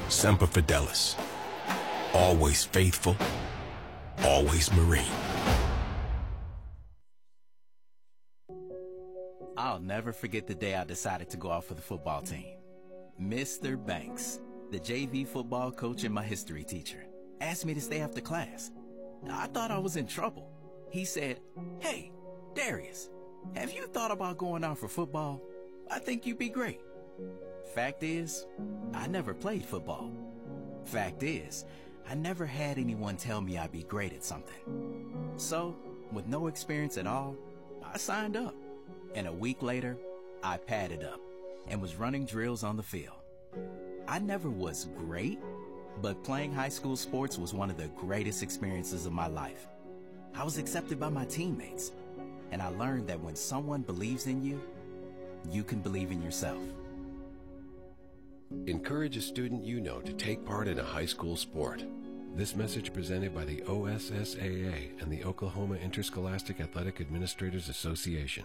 Semper Fidelis. Always faithful, always Marine. I'll never forget the day I decided to go out for the football team. Mr. Banks, the JV football coach and my history teacher, asked me to stay after class. I thought I was in trouble. He said, "Hey, Darius, have you thought about going out for football? I think you'd be great." Fact is, I never played football. Fact is, I never had anyone tell me I'd be great at something. So, with no experience at all, I signed up. And a week later, I padded up and was running drills on the field. I never was great, but playing high school sports was one of the greatest experiences of my life. I was accepted by my teammates, and I learned that when someone believes in you, you can believe in yourself. Encourage a student you know to take part in a high school sport. This message presented by the OSSAA and the Oklahoma Interscholastic Athletic Administrators Association.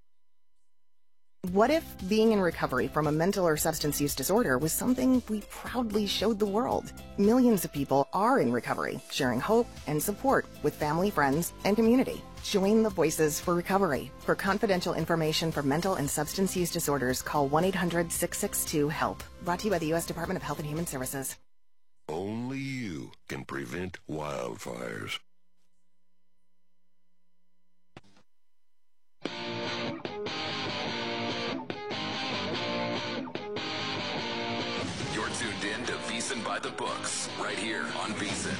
What if being in recovery from a mental or substance use disorder was something we proudly showed the world? Millions of people are in recovery, sharing hope and support with family, friends, and community. Join the Voices for Recovery. For confidential information for mental and substance use disorders, call 1-800-662-HELP. Brought to you by the U.S. Department of Health and Human Services. Only you can prevent wildfires. You're tuned in to VSiN by the Books, right here on VSiN.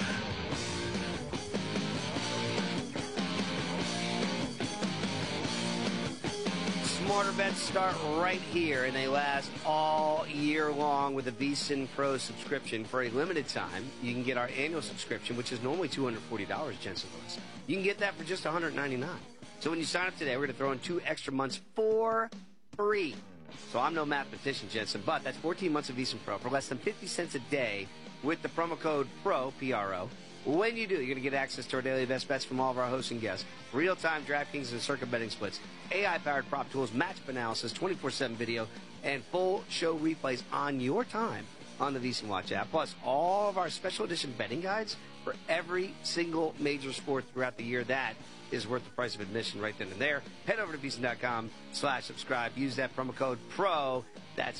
Smarter bets start right here, and they last all year long with a VSiN Pro subscription. For a limited time, you can get our annual subscription, which is normally $240, Jensen Lewis. You can get that for just $199. So when you sign up today, we're going to throw in 2 extra months for free. So I'm no mathematician, Jensen, but that's 14 months of VSiN Pro for less than 50 cents a day with the promo code PRO, P-R-O. When you do, you're going to get access to our daily best bets from all of our hosts and guests, real-time DraftKings and circuit betting splits, AI-powered prop tools, matchup analysis, 24/7 video, and full show replays on your time on the VSiN Watch app, plus all of our special edition betting guides for every single major sport throughout the year. That is worth the price of admission right then and there. Head over to VSiN.com/subscribe. Use that promo code PRO. That's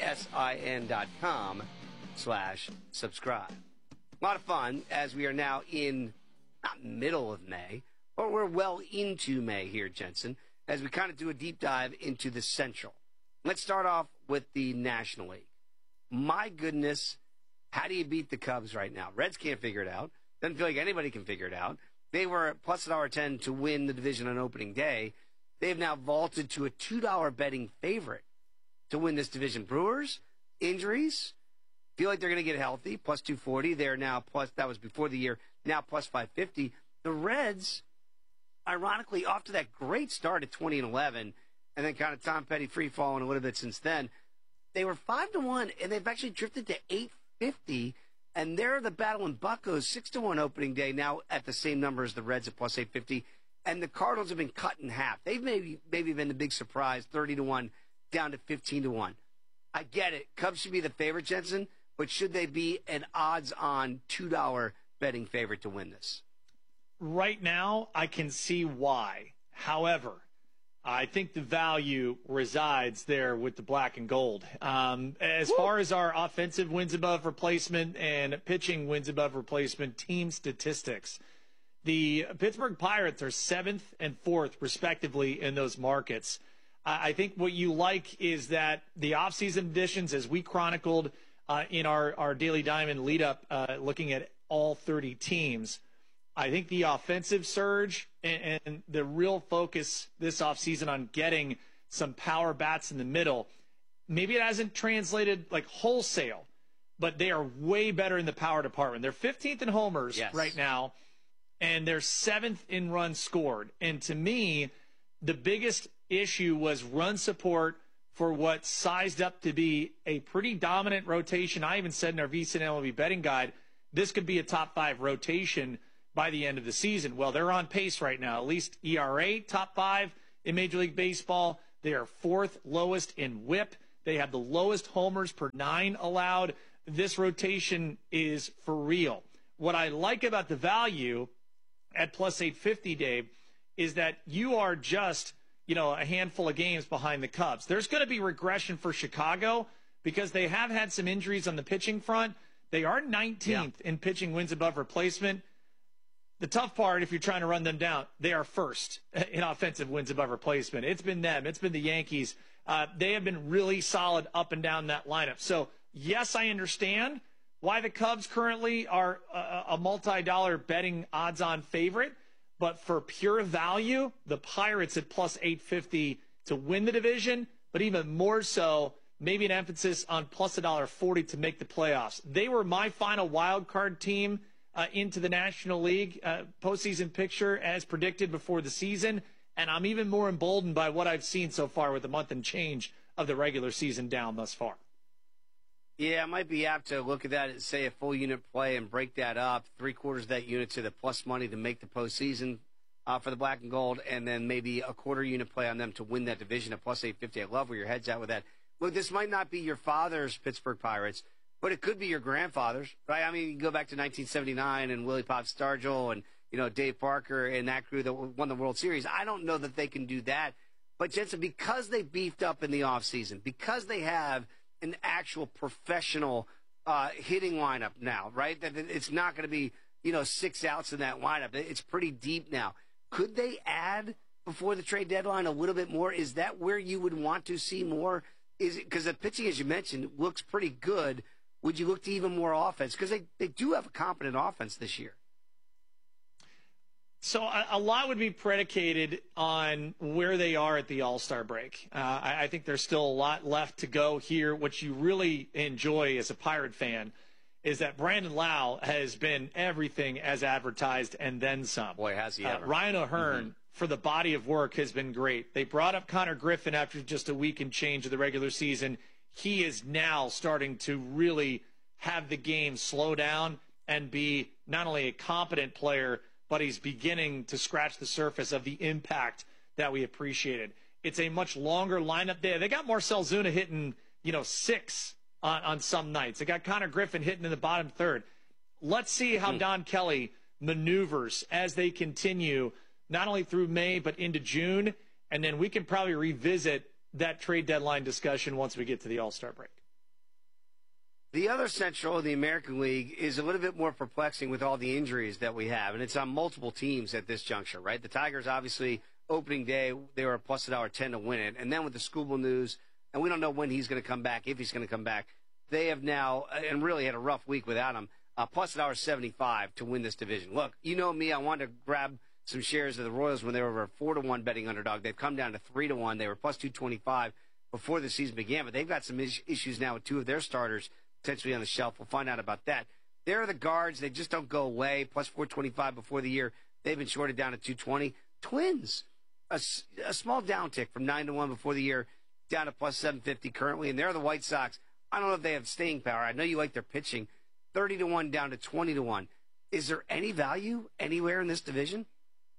VSIN.com/subscribe. A lot of fun as we are now in, not middle of May, but we're well into May here, Jensen, as we kind of do a deep dive into the Central. Let's start off with the National League. My goodness, how do you beat the Cubs right now? Reds can't figure it out. Doesn't feel like anybody can figure it out. They were at plus $1.10 to win the division on opening day. They've now vaulted to a $2 betting favorite to win this division. Brewers, injuries, feel like they're going to get healthy, plus 240. They're now plus, that was before the year, now plus 550. The Reds, ironically, off to that great start at 20-11, and then kind of Tom Petty free falling a little bit since then. They were 5-1, and they've actually drifted to 850, and they're the battling Buccos, 6-1 opening day, now at the same number as the Reds at plus 850, and the Cardinals have been cut in half. They've maybe been the big surprise, 30-1 down to 15-1. I get it. Cubs should be the favorite, Jensen, but should they be an odds-on $2 betting favorite to win this? Right now, I can see why. However, I think the value resides there with the black and gold. As far as our offensive wins above replacement and pitching wins above replacement team statistics, the Pittsburgh Pirates are 7th and 4th, respectively, in those markets. I think what you like is that the offseason additions, as we chronicled in our Daily Diamond lead-up, looking at all 30 teams, I think the offensive surge and the real focus this offseason on getting some power bats in the middle, maybe it hasn't translated like wholesale, but they are way better in the power department. They're 15th in homers right now, and they're 7th in runs scored. And to me, the biggest issue was run support for what sized up to be a pretty dominant rotation. I even said in our VSiN MLB betting guide, this could be a top 5 rotation by the end of the season. Well, they're on pace right now, at least ERA, top 5 in Major League Baseball. They are 4th lowest in WHIP. They have the lowest homers per 9 allowed. this rotation is for real. What I like about the value at plus 850, Dave, is that you are just, a handful of games behind the Cubs. There's going to be regression for Chicago because they have had some injuries on the pitching front. They are 19th in pitching wins above replacement. The tough part, if you're trying to run them down, they are first in offensive wins above replacement. It's been them. It's been the Yankees. They have been really solid up and down that lineup. So, yes, I understand why the Cubs currently are a multi-dollar betting odds-on favorite. But for pure value, the Pirates at plus 850 to win the division, but even more so, maybe an emphasis on plus $1.40 to make the playoffs. They were my final wild card team into the National League postseason picture as predicted before the season, and I'm even more emboldened by what I've seen so far with the month and change of the regular season down thus far. Yeah, I might be apt to look at that and say a full unit play and break that up, 3/4 of that unit to the plus money to make the postseason for the black and gold, and then maybe a quarter unit play on them to win that division at plus 850. I love where your head's at with that. Look, this might not be your father's Pittsburgh Pirates, but it could be your grandfather's, right? I mean, you go back to 1979 and Willie Pop Stargell and, Dave Parker and that crew that won the World Series. I don't know that they can do that. But, Jensen, because they beefed up in the offseason, because they have an actual professional hitting lineup now, right? That it's not going to be, 6 outs in that lineup. It's pretty deep now. Could they add before the trade deadline a little bit more? Is that where you would want to see more? Is it because the pitching, as you mentioned, looks pretty good? Would you look to even more offense? Because they do have a competent offense this year. So a lot would be predicated on where they are at the All-Star break. I think there's still a lot left to go here. What you really enjoy as a Pirate fan is that Brandon Lau has been everything as advertised and then some. Boy, has he ever. Ryan O'Hearn, for the body of work, has been great. They brought up Connor Griffin after just a week and change of the regular season. He is now starting to really have the game slow down and be not only a competent player, but he's beginning to scratch the surface of the impact that we appreciated. It's a much longer lineup there. They got Marcell Zuna hitting, 6 on some nights. They got Connor Griffin hitting in the bottom third. Let's see how Don Kelly maneuvers as they continue, not only through May, but into June. And then we can probably revisit that trade deadline discussion once we get to the All-Star break. The other Central of the American League is a little bit more perplexing with all the injuries that we have, and it's on multiple teams at this juncture, right? The Tigers, obviously, opening day, they were a plus $1.10 to win it. And then with the Skubal news, and we don't know when he's going to come back, if he's going to come back, they have now, and really had a rough week without him, plus $1.75 to win this division. Look, you know me, I wanted to grab some shares of the Royals when they were over 4-1 betting underdog. They've come down to 3-1. They were plus 225 before the season began, but they've got some issues now with 2 of their starters potentially on the shelf. We'll find out about that. There are the guards. They just don't go away. Plus 425 before the year. They've been shorted down to 220. Twins, a small downtick from 9-1 before the year down to plus 750 currently. And they're the White Sox. I don't know if they have staying power. I know you like their pitching. 30-1 down to 20-1. Is there any value anywhere in this division?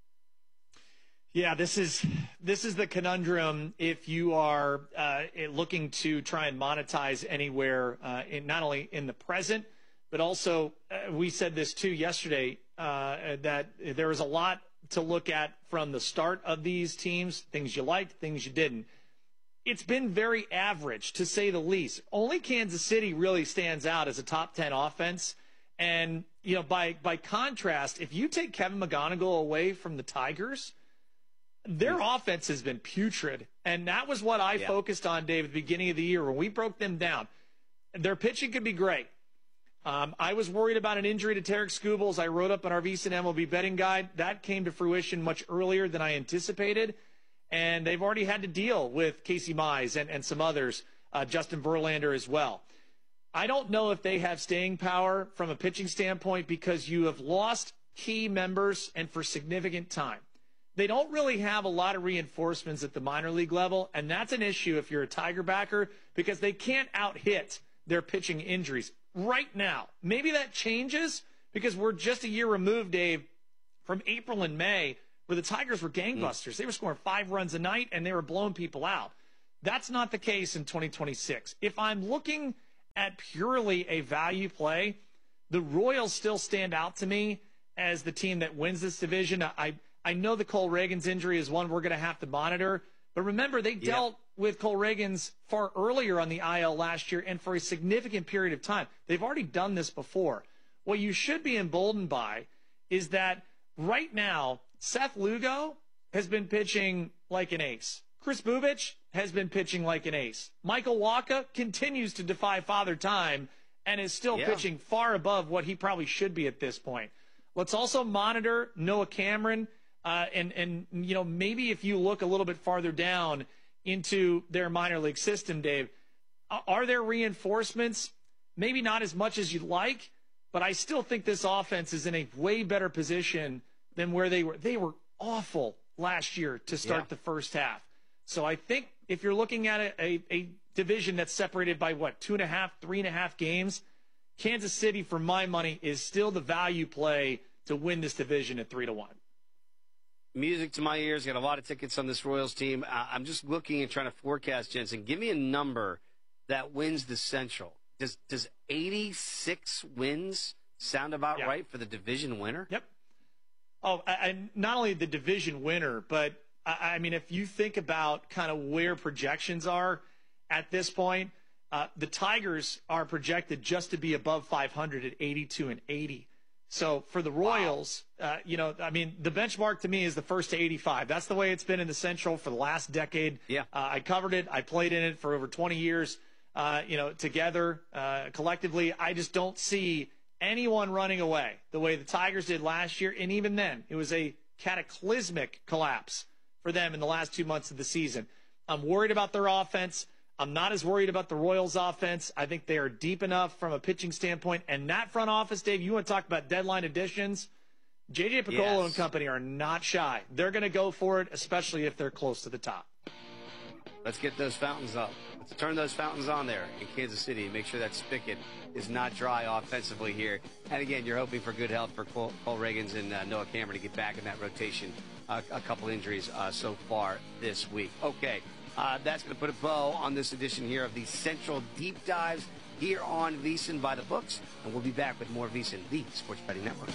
Yeah, this is the conundrum if you are looking to try and monetize anywhere, not only in the present, but also we said this too yesterday, that there was a lot to look at from the start of these teams, things you liked, things you didn't. It's been very average, to say the least. Only Kansas City really stands out as a top 10 offense. And, by contrast, if you take Kevin McGonigal away from the Tigers, their offense has been putrid, and that was what I focused on, Dave, at the beginning of the year when we broke them down. Their pitching could be great. I was worried about an injury to Tarek Skubal, as I wrote up in our VSiN MLB betting guide. That came to fruition much earlier than I anticipated, and they've already had to deal with Casey Mize and some others, Justin Verlander as well. I don't know if they have staying power from a pitching standpoint because you have lost key members and for significant time. They don't really have a lot of reinforcements at the minor league level, and that's an issue if you're a Tiger backer because they can't out-hit their pitching injuries right now. Maybe that changes because we're just a year removed, Dave, from April and May where the Tigers were gangbusters. They were scoring 5 runs a night, and they were blowing people out. That's not the case in 2026. If I'm looking at purely a value play, the Royals still stand out to me as the team that wins this division. I know the Cole Reagans injury is one we're going to have to monitor, but remember, they dealt with Cole Reagans far earlier on the IL last year and for a significant period of time. They've already done this before. What you should be emboldened by is that right now, Seth Lugo has been pitching like an ace. Chris Bubich has been pitching like an ace. Michael Wacha continues to defy Father Time and is still pitching far above what he probably should be at this point. Let's also monitor Noah Cameron. And you know, maybe if you look a little bit farther down into their minor league system, Dave, are there reinforcements? Maybe not as much as you'd like, but I still think this offense is in a way better position than where they were. They were awful last year to start the first half. So I think if you're looking at a division that's separated by, 2.5, 3.5 games, Kansas City, for my money, is still the value play to win this division at 3-1. Music to my ears. Got a lot of tickets on this Royals team. I'm just looking and trying to forecast, Jensen. Give me a number that wins the Central. Does 86 wins sound about right for the division winner? Yep. Oh, and not only the division winner, but I mean, if you think about kind of where projections are at this point, the Tigers are projected just to be above 500 at 82-80. So for the Royals, you know, I mean, the benchmark to me is the first to 85. That's the way it's been in the Central for the last decade. Yeah. I covered it. I played in it for over 20 years, you know, together, collectively. I just don't see anyone running away the way the Tigers did last year. And even then, it was a cataclysmic collapse for them in the last 2 months of the season. I'm worried about their offense. I'm not as worried about the Royals offense. I think they are deep enough from a pitching standpoint. And that front office, Dave, you want to talk about deadline additions? J.J. Piccolo and company are not shy. They're going to go for it, especially if they're close to the top. Let's get those fountains up. Let's turn those fountains on there in Kansas City and make sure that spigot is not dry offensively here. And again, you're hoping for good health for Cole Reagans and Noah Cameron to get back in that rotation. A couple injuries so far this week. Okay, that's going to put a bow on this edition here of the Central Deep Dives here on VSiN by the Books. And we'll be back with more VSiN, the Sports Betting Network.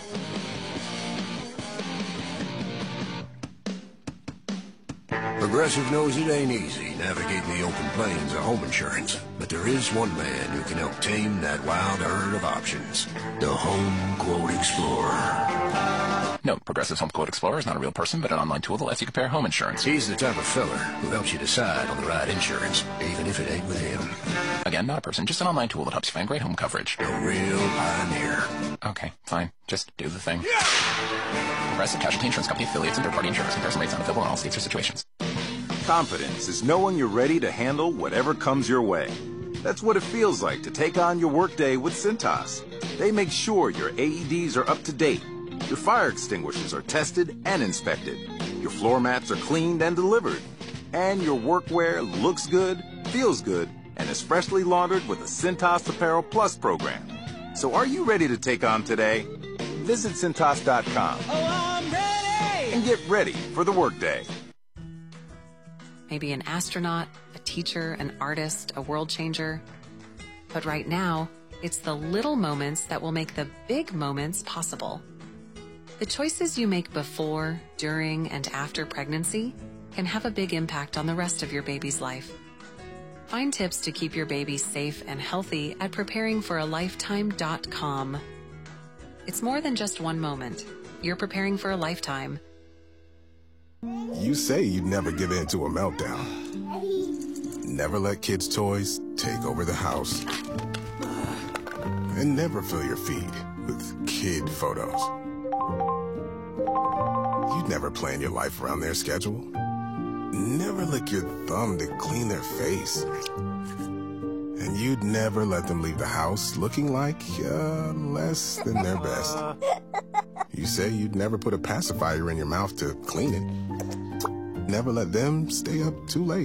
Progressive knows it ain't easy navigating the open plains of home insurance, but there is one man who can help tame that wild herd of options. The Home Quote Explorer. No, Progressive's Home Quote Explorer is not a real person, but an online tool that lets you compare home insurance. He's the type of fella who helps you decide on the right insurance, even if it ain't with him. Again, not a person, just an online tool that helps you find great home coverage. A real pioneer. Okay, fine. Just do the thing. Progressive Casualty Insurance Company affiliates and third-party insurance. Comparison rates not available in all states or situations. Confidence is knowing you're ready to handle whatever comes your way. That's what it feels like to take on your workday with Cintas. They make sure your AEDs are up to date, your fire extinguishers are tested and inspected, your floor mats are cleaned and delivered, and your workwear looks good, feels good, and is freshly laundered with a Cintas Apparel Plus program. So are you ready to take on today? Visit Cintas.com and get ready for the workday. Maybe an astronaut, a teacher, an artist, a world changer. But right now, it's the little moments that will make the big moments possible. The choices you make before, during, and after pregnancy can have a big impact on the rest of your baby's life. Find tips to keep your baby safe and healthy at preparingforalifetime.com. It's more than just one moment. You're preparing for a lifetime. You say you'd never give in to a meltdown. Never let kids' toys take over the house. And never fill your feed with kid photos. You'd never plan your life around their schedule. Never lick your thumb to clean their face. And you'd never let them leave the house looking like less than their best. You say you'd never put a pacifier in your mouth to clean it. Never let them stay up too late.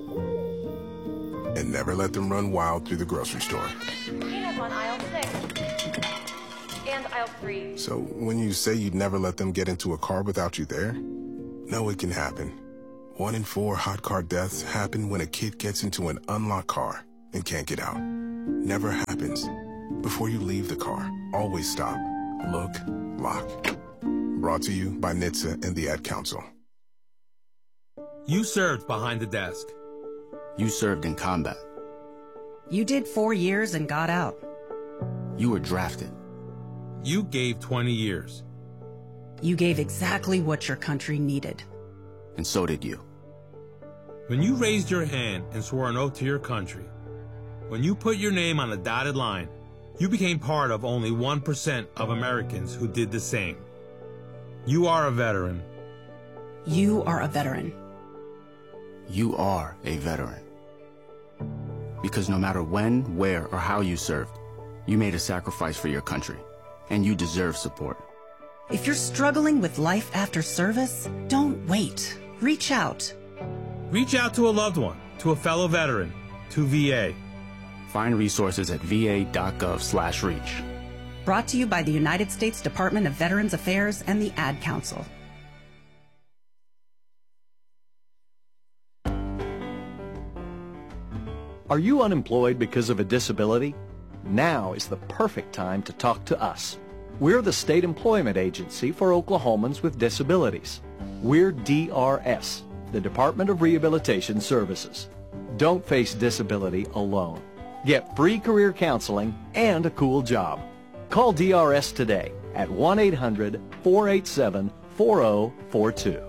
And never let them run wild through the grocery store. Peanuts on aisle 6. And aisle 3. So when you say you'd never let them get into a car without you there, no, it can happen. 1 in 4 hot car deaths happen when a kid gets into an unlocked car and can't get out. never happens. Before you leave the car, always stop, look, lock. Brought to you by NHTSA and the Ad Council. You served behind the desk. You served in combat. You did 4 years and got out. You were drafted. You gave 20 years. You gave exactly what your country needed. And so did you. When you raised your hand and swore an oath to your country, when you put your name on a dotted line, you became part of only 1% of Americans who did the same. You are a veteran. You are a veteran. You are a veteran. Because no matter when, where, or how you served, you made a sacrifice for your country, and you deserve support. If you're struggling with life after service, don't wait. Reach out. Reach out to a loved one, to a fellow veteran, to VA. Find resources at va.gov/reach. Brought to you by the United States Department of Veterans Affairs and the Ad Council. Are you unemployed because of a disability? Now is the perfect time to talk to us. We're the state employment agency for Oklahomans with disabilities. We're DRS, the Department of Rehabilitation Services. Don't face disability alone. Get free career counseling and a cool job. Call DRS today at 1-800-487-4042.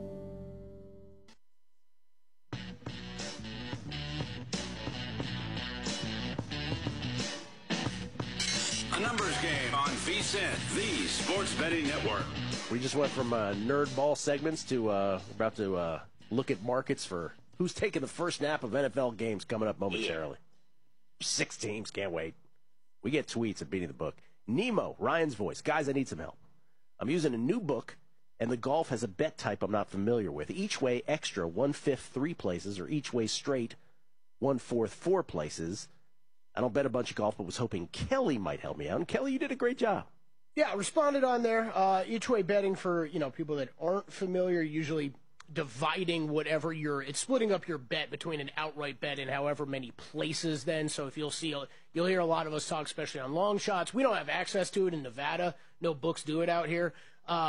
A numbers game on VSiN, the Sports Betting Network. We just went from nerd ball segments to about to look at markets for who's taking the first snap of NFL games coming up momentarily. 6 teams, can't wait. We get tweets at Beating the Book. Nemo, Ryan's voice. Guys, I need some help. I'm using a new book, and the golf has a bet type I'm not familiar with. Each way extra, 1/5 3 places, or each way straight, 1/4 4 places. I don't bet a bunch of golf, but was hoping Kelly might help me out. And Kelly, you did a great job. Yeah, responded on there. Each way betting for, people that aren't familiar, usually dividing whatever it's splitting up your bet between an outright bet and however many places then. So if you'll hear a lot of us talk, especially on long shots. We don't have access to it in Nevada. No books do it out here.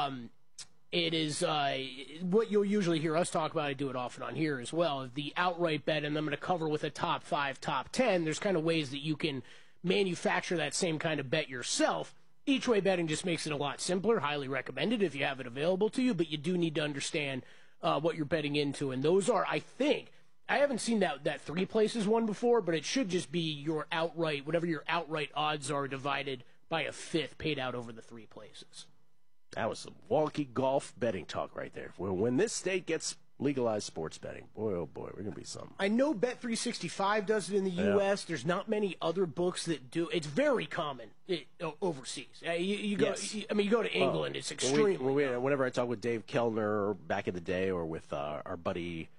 It is what you'll usually hear us talk about. I do it often on here as well. The outright bet, and I'm going to cover with a top 5, top 10. There's kind of ways that you can manufacture that same kind of bet yourself. Each way betting just makes it a lot simpler. Highly recommended if you have it available to you, but you do need to understand what you're betting into. And those are, I think, I haven't seen that 3 places one before, but it should just be your outright, whatever your outright odds are, divided by a 5th paid out over the 3 places. That was some wonky golf betting talk right there. When this state gets legalized sports betting, boy, oh boy, we're going to be something. I know Bet365 does it in the U.S. There's not many other books that do. It's very common overseas. You go to England, it's extremely common. Whenever I talk with Dave Kellner back in the day, or with our buddy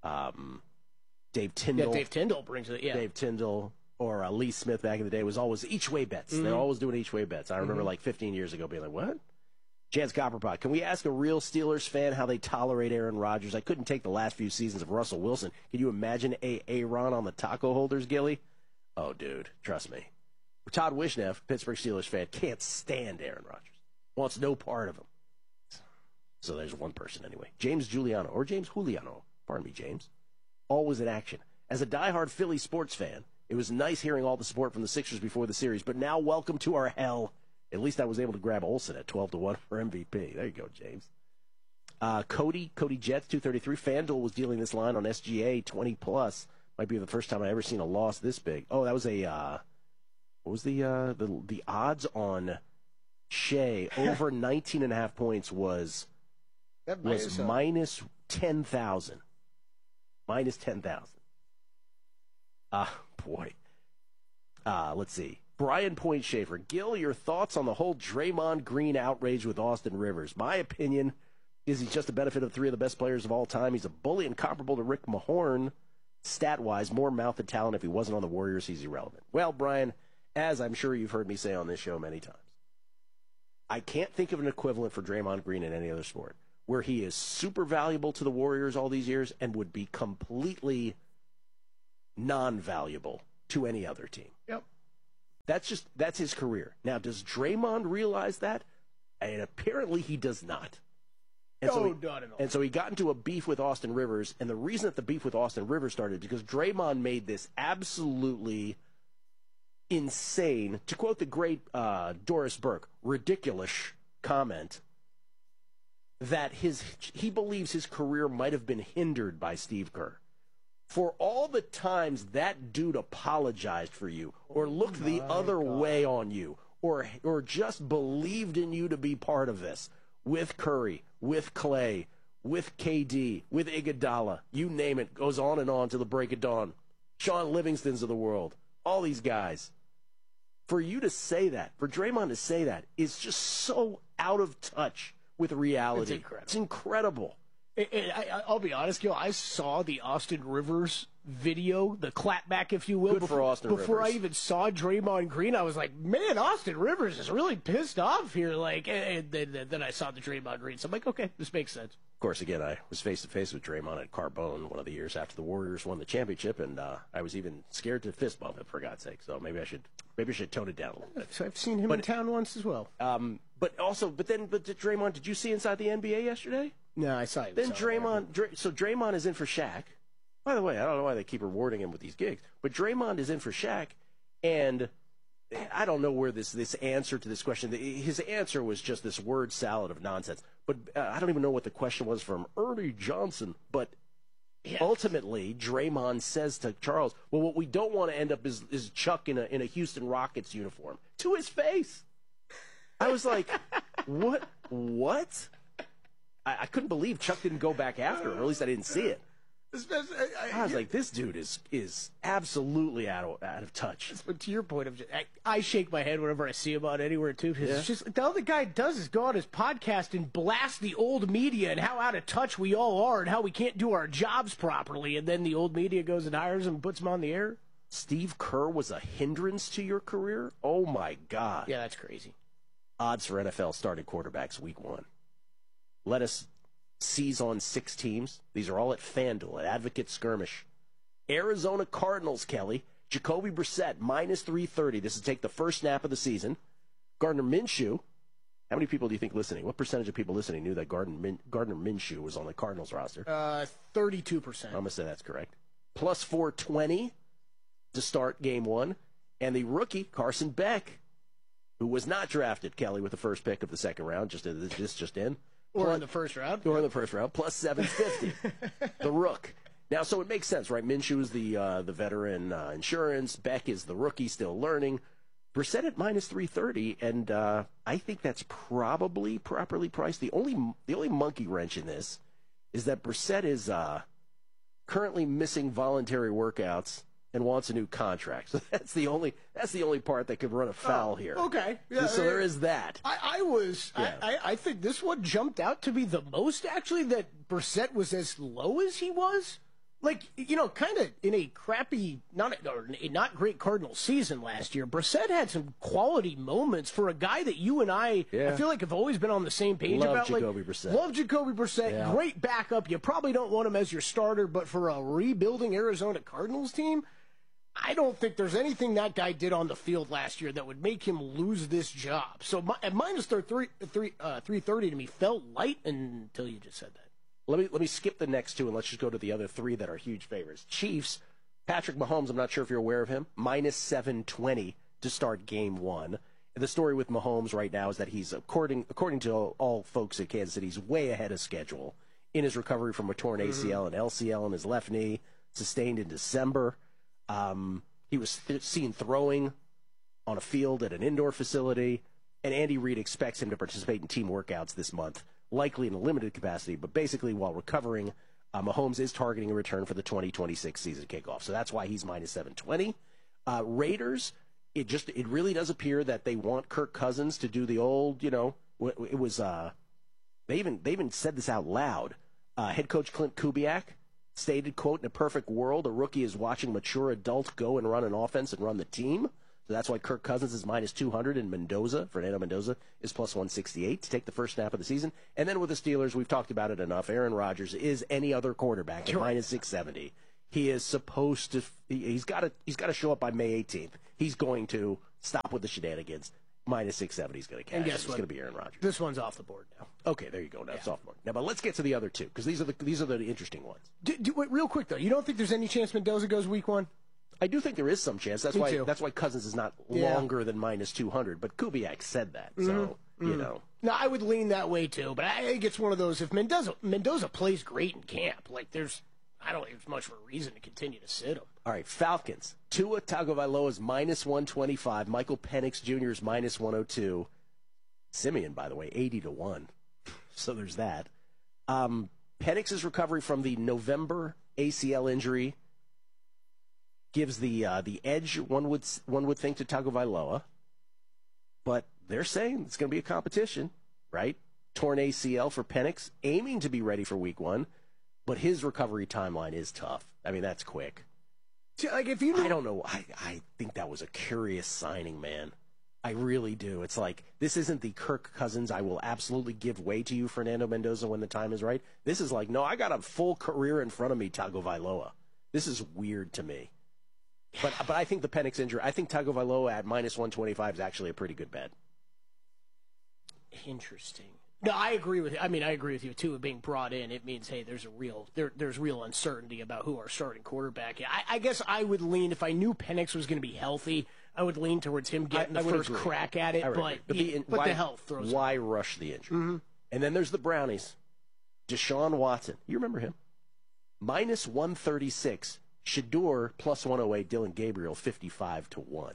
Dave Tyndall. Yeah, Dave Tyndall brings it, yeah. Dave Tyndall or Lee Smith back in the day, was always each-way bets. Mm-hmm. They're always doing each-way bets. I remember like 15 years ago being like, what? Chance Copperpot, can we ask a real Steelers fan how they tolerate Aaron Rodgers? I couldn't take the last few seasons of Russell Wilson. Can you imagine Aaron on the taco holders, Gilly? Oh, dude, trust me. Todd Wishnev, Pittsburgh Steelers fan, can't stand Aaron Rodgers. Wants no part of him. So there's one person anyway. James Giuliano, or James Juliano. Pardon me, James. Always in action. As a diehard Philly sports fan, it was nice hearing all the support from the Sixers before the series, but now welcome to our hell. At least I was able to grab Olsen at 12-1 for MVP. There you go, James. Cody Jets, 233. FanDuel was dealing this line on SGA 20+. Might be the first time I ever seen a loss this big. Oh, that was what was the odds on Shea over 19.5 points was minus 10,000. Minus 10,000. Boy. Let's see. Brian Point Schaefer. Gil, your thoughts on the whole Draymond Green outrage with Austin Rivers? My opinion is he's just a benefit of 3 of the best players of all time. He's a bully and comparable to Rick Mahorn. Stat-wise, more mouth than talent. If he wasn't on the Warriors, he's irrelevant. Well, Brian, as I'm sure you've heard me say on this show many times, I can't think of an equivalent for Draymond Green in any other sport where he is super valuable to the Warriors all these years and would be completely non-valuable to any other team. Yep. That's his career. Now, does Draymond realize that? And apparently he does not. And not at all. And so he got into a beef with Austin Rivers, and the reason that the beef with Austin Rivers started because Draymond made this absolutely insane, to quote the great Doris Burke, ridiculous comment that he believes his career might have been hindered by Steve Kerr. For all the times that dude apologized for you, or looked the other way on you, or just believed in you to be part of this, with Curry, with Clay, with KD, with Iguodala, you name it, goes on and on to the break of dawn. Sean Livingston's of the world, all these guys. For you to say that, for Draymond to say that, is just so out of touch with reality. It's incredible. I'll be honest, Gil, I saw the Austin Rivers video, the clapback, if you will, for Austin before Rivers. I even saw Draymond Green. I was like, man, Austin Rivers is really pissed off here. Like, and then I saw the Draymond Green, so I'm like, okay, this makes sense. Of course, again, I was face-to-face with Draymond at Carbone one of the years after the Warriors won the championship, and I was even scared to fist bump him, for God's sake. So maybe I should tone it down a little bit. So I've seen him in town once as well. But Draymond, did you see inside the NBA yesterday? No, I saw him. Then Draymond is in for Shaq. By the way, I don't know why they keep rewarding him with these gigs, but Draymond is in for Shaq, and I don't know where this answer to this question. His answer was just this word salad of nonsense. But I don't even know what the question was from Ernie Johnson. But ultimately, Draymond says to Charles, "Well, what we don't want to end up is Chuck in a Houston Rockets uniform," to his face. I was like, "What? What?" I couldn't believe Chuck didn't go back after him, or at least I didn't see it. I was like, this dude is absolutely out of touch. But to your point, I shake my head whenever I see him out anywhere, too. It's just, the other guy does is go on his podcast and blast the old media and how out of touch we all are and how we can't do our jobs properly. And then the old media goes and hires him and puts him on the air. Steve Kerr was a hindrance to your career? Oh, my God. Yeah, that's crazy. Odds for NFL starting quarterbacks week 1. Let us seize on 6 teams. These are all at FanDuel, at Advocate Skirmish. Arizona Cardinals, Kelly. Jacoby Brissett, minus 330. This is take the first snap of the season. Gardner Minshew. How many people do you think listening? What percentage of people listening knew that Gardner Minshew was on the Cardinals roster? 32%. I'm going to say that's correct. Plus 420 to start game 1. And the rookie, Carson Beck, who was not drafted, Kelly, with the first pick of the second round, just in. Or in the first round. Or in the first round, plus 750. The rook. Now, so it makes sense, right? Minshew is the veteran insurance. Beck is the rookie still learning. Brissett at minus 330, and I think that's probably properly priced. The only monkey wrench in this is that Brissett is currently missing voluntary workouts and wants a new contract. So that's the only part that could run afoul here. Okay. Yeah, so there is that. I think this one jumped out to be the most, actually, that Brissett was as low as he was. Like, kind of in a crappy, not great Cardinals season last year, Brissett had some quality moments for a guy that you and I feel like have always been on the same page about. Jacoby Brissett. Love Jacoby Brissett. Yeah. Great backup. You probably don't want him as your starter, but for a rebuilding Arizona Cardinals team, I don't think there's anything that guy did on the field last year that would make him lose this job. So at minus 330 to me felt light until you just said that. Let me skip the next 2 and let's just go to the other 3 that are huge favorites. Chiefs, Patrick Mahomes, I'm not sure if you're aware of him, minus 720 to start game 1. And the story with Mahomes right now is that he's, according to all folks at Kansas City, he's way ahead of schedule in his recovery from a torn ACL and LCL in his left knee, sustained in December. He was seen throwing on a field at an indoor facility, and Andy Reid expects him to participate in team workouts this month, likely in a limited capacity, but basically while recovering, Mahomes is targeting a return for the 2026 season kickoff. So that's why he's minus 720. Raiders, it really does appear that they want Kirk Cousins to do the old, it was, they even said this out loud. Head coach Clint Kubiak stated, quote, "In a perfect world, a rookie is watching mature adults go and run an offense and run the team." So that's why Kirk Cousins is minus 200 and Fernando Mendoza is plus 168 to take the first snap of the season. And then with the Steelers, we've talked about it enough. Aaron Rodgers is any other quarterback at minus 670. He is supposed to, he's got to show up by May 18th. He's going to Stop with the shenanigans. Minus 670 is going to cash. And guess It's what? going to be Aaron Rodgers. This one's off the board now. Okay, there you go. Now it's off the board. Now, but let's get to the other two because these are the interesting ones. Wait, real quick though, you don't think there's any chance Mendoza goes week 1? I do think there is some chance. That's Me why too. that's why Cousins is not Yeah. longer than minus 200. But Kubiak said that, so you know. No, I would lean that way too, but I think it's one of those. If Mendoza plays great in camp, like I don't think there's much of a reason to continue to sit him. All right, Falcons. Tua Tagovailoa is minus 125. Michael Penix Jr. is minus 102. Simeon, by the way, 80-1. So there's that. Penix's recovery from the November ACL injury gives the edge, one would think, to Tagovailoa. But they're saying it's going to be a competition, right? Torn ACL for Penix, aiming to be ready for week 1, but his recovery timeline is tough. I mean, that's quick. Like if I don't know. I think that was a curious signing, man. I really do. It's like, this isn't the Kirk Cousins, I will absolutely give way to you, Fernando Mendoza, when the time is right. This is like, no, I got a full career in front of me, Tagovailoa. This is weird to me. But I think the Penix injury, I think Tagovailoa at minus 125 is actually a pretty good bet. Interesting. No, I agree with you. I mean, I agree with you too. Being brought in, it means there's real uncertainty about who our starting quarterback is. I guess I would lean, if I knew Penix was going to be healthy, I would lean towards him getting the first crack at it. But the health throws. Why rush the injury? Mm-hmm. And then there's the Brownies. Deshaun Watson, you remember him? Minus 136. Shador plus 108. Dylan Gabriel 55-1.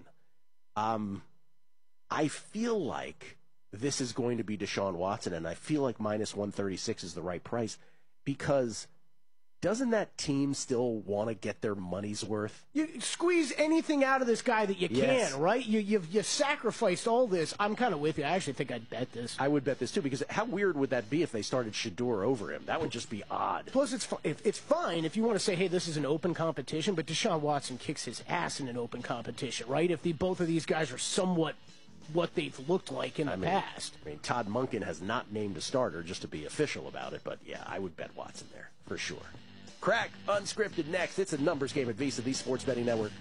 I feel like this is going to be Deshaun Watson, and I feel like minus 136 is the right price because doesn't that team still want to get their money's worth? You squeeze anything out of this guy that you can, right? You sacrificed all this. I'm kind of with you. I actually think I'd bet this. I would bet this too, because how weird would that be if they started Shador over him? That would just be odd. Plus, it's fine if you want to say, hey, this is an open competition, but Deshaun Watson kicks his ass in an open competition, right? If both of these guys are somewhat what they've looked like in the past. I mean, Todd Monken has not named a starter just to be official about it, but yeah, I would bet Watson there for sure. Crack Unscripted next. It's a numbers game at VSiN, the Sports Betting Network.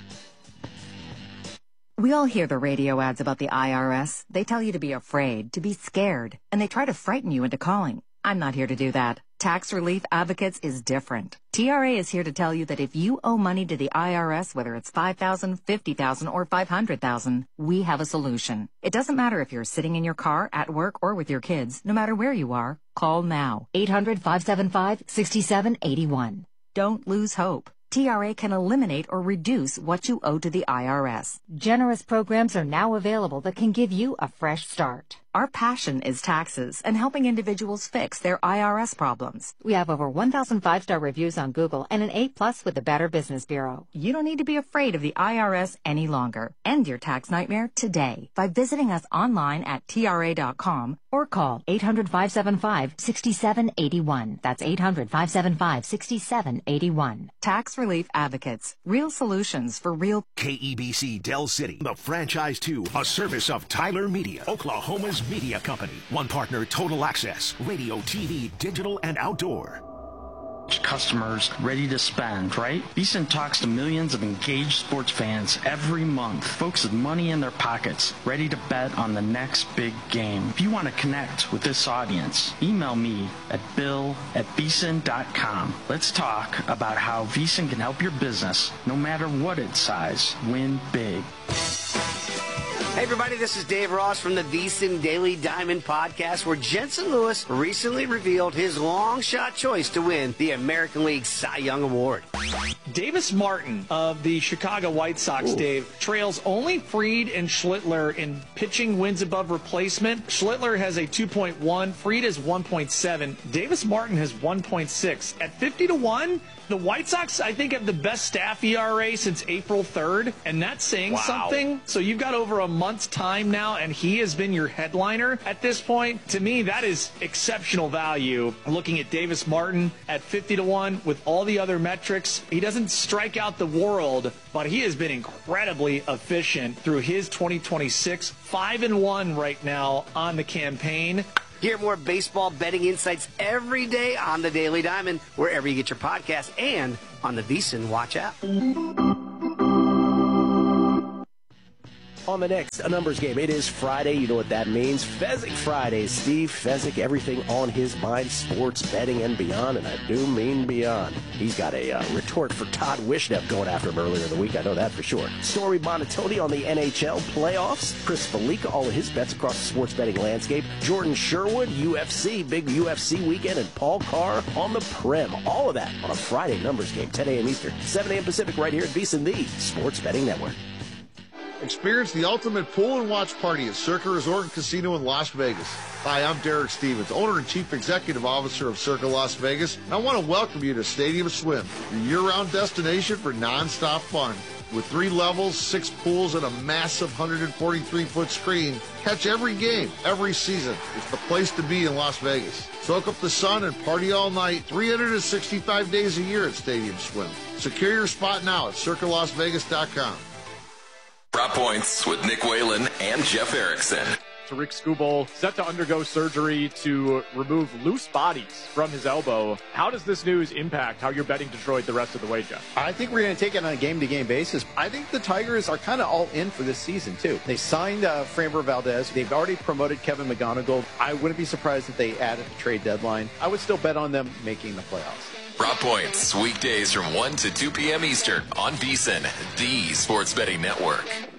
We all hear the radio ads about the IRS. They tell you to be afraid, to be scared, and they try to frighten you into calling. I'm not here to do that. Tax Relief Advocates is different. TRA is here to tell you that if you owe money to the IRS, whether it's $5,000, $50,000, or $500,000, we have a solution. It doesn't matter if you're sitting in your car, at work, or with your kids. No matter where you are, call now. 800-575-6781. Don't lose hope. TRA can eliminate or reduce what you owe to the IRS. Generous programs are now available that can give you a fresh start. Our passion is taxes and helping individuals fix their IRS problems. We have over 1,000 5-star reviews on Google and an A+ with the Better Business Bureau. You don't need to be afraid of the IRS any longer. End your tax nightmare today by visiting us online at TRA.com or call 800-575-6781. That's 800-575-6781. Tax Relief Advocates. Real solutions for real. KEBC Del City, the franchise 2, a service of Tyler Media, Oklahoma's media company. One partner, Total Access, radio, TV, digital, and outdoor. Customers ready to spend, right? VSiN talks to millions of engaged sports fans every month. Folks with money in their pockets, ready to bet on the next big game. If you want to connect with this audience, email me at bill@vsin.com. Let's talk about how VSiN can help your business, no matter what its size, win big. Hey everybody, this is Dave Ross from the VSiN Daily Diamond Podcast, where Jensen Lewis recently revealed his long-shot choice to win the American League Cy Young Award. Davis Martin of the Chicago White Sox, Dave, trails only Fried and Schlittler in pitching wins above replacement. Schlittler has a 2.1, Fried is 1.7, Davis Martin has 1.6. At 50-1, the White Sox, I think, have the best staff ERA since April 3rd, and that's saying something. So you've got over a month's time now, and he has been your headliner at this point. To me, that is exceptional value. Looking at Davis Martin at 50-1 with all the other metrics, he doesn't strike out the world, but he has been incredibly efficient through his 2026, 5-1 right now on the campaign. Hear more baseball betting insights every day on the Daily Diamond, wherever you get your podcasts, and on the VSiN Watch app. On the next A Numbers Game, it is Friday. You know what that means. Fezzik Fridays. Steve Fezzik, everything on his mind, sports, betting, and beyond. And I do mean beyond. He's got a retort for Todd Wishnev going after him earlier in the week. I know that for sure. Stormy Bonatoni on the NHL playoffs. Chris Felica, all of his bets across the sports betting landscape. Jordan Sherwood, UFC, big UFC weekend. And Paul Carr on the Prem. All of that on a Friday Numbers Game, 10 a.m. Eastern, 7 a.m. Pacific, right here at VSiN, the Sports Betting Network. Experience the ultimate pool and watch party at Circa Resort and Casino in Las Vegas. Hi, I'm Derek Stevens, owner and chief executive officer of Circa Las Vegas. And I want to welcome you to Stadium Swim, your year-round destination for non-stop fun. With 3 levels, 6 pools, and a massive 143-foot screen, catch every game, every season. It's the place to be in Las Vegas. Soak up the sun and party all night, 365 days a year at Stadium Swim. Secure your spot now at circalasvegas.com. Drop Points with Nick Whalen and Jeff Erickson. Tariq Skubal set to undergo surgery to remove loose bodies from his elbow. How does this news impact how you're betting Detroit the rest of the way, Jeff? I think we're going to take it on a game-to-game basis. I think the Tigers are kind of all in for this season, too. They signed Framber Valdez. They've already promoted Kevin McGonigal. I wouldn't be surprised if they added the trade deadline. I would still bet on them making the playoffs. Drop Points, weekdays from 1 to 2 p.m. Eastern on VSiN, the Sports Betting Network.